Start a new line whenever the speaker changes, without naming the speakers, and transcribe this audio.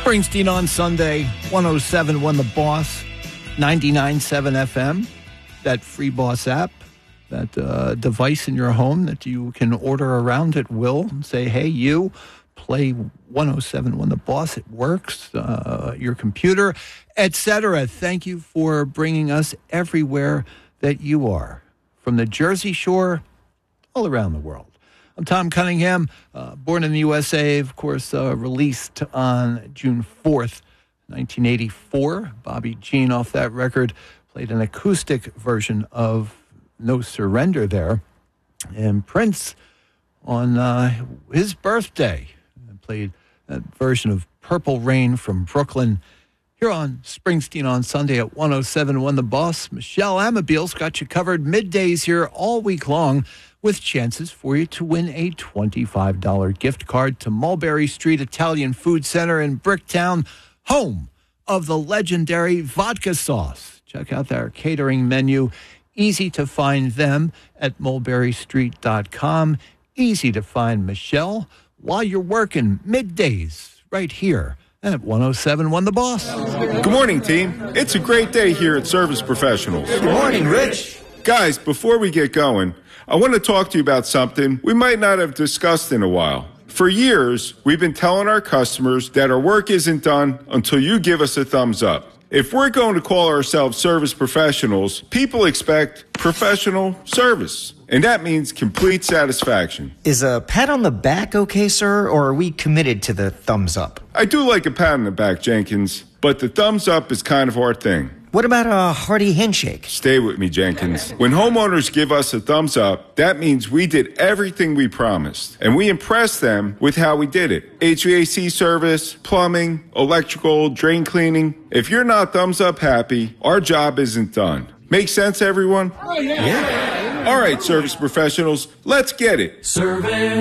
Springsteen on Sunday, 107.1 The Boss, 99.7 FM, that free Boss app, that device in your home that you can order around at will and say, hey, you, play 107.1 The Boss. It works, your computer, etc. Thank you for bringing us everywhere that you are, from the Jersey Shore all around the world. I'm Tom Cunningham, born in the USA, of course, released on June 4th, 1984. Bobby Jean off that record played an acoustic version of No Surrender there. And Prince on his birthday played that version of Purple Rain from Brooklyn. Here on Springsteen on Sunday at 107.1 The Boss, Michelle Amabiel's got you covered middays here all week long, with chances for you to win a $25 gift card to Mulberry Street Italian Food Center in Bricktown, home of the legendary vodka sauce. Check out their catering menu. Easy to find them at mulberrystreet.com. Easy to find Michelle while you're working middays right here at 107.1 The Boss.
Good morning, team. It's a great day here at Service Professionals.
Good morning, Rich.
Guys, before we get going, I want to talk to you about something we might not have discussed in a while. For years, we've been telling our customers that our work isn't done until you give us a thumbs up. If we're going to call ourselves service professionals, people expect professional service, and that means complete satisfaction.
Is a pat on the back okay, sir, or are we committed to the thumbs up?
I do like a pat on the back, Jenkins, but the thumbs up is kind of our thing.
What about a hearty handshake?
Stay with me, Jenkins. When homeowners give us a thumbs up, that means we did everything we promised. And we impressed them with how we did it. HVAC service, plumbing, electrical, drain cleaning. If you're not thumbs up happy, our job isn't done. Make sense, everyone?
Yeah.
All right, service professionals, let's get it.
Service